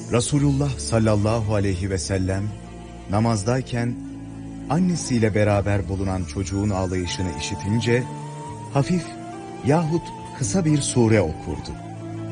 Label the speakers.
Speaker 1: Resulullah sallallahu aleyhi ve sellem namazdayken annesiyle beraber bulunan çocuğun ağlayışını işitince hafif yahut kısa bir sure okurdu.